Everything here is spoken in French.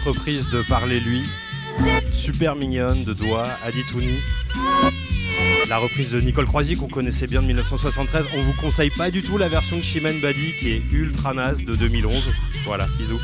reprise de Parler lui, super mignonne de Doigt, Aditouni. La reprise de Nicole Croisier qu'on connaissait bien de 1973. On vous conseille pas du tout la version de Chimène Badi qui est ultra naze de 2011. Voilà, bisous.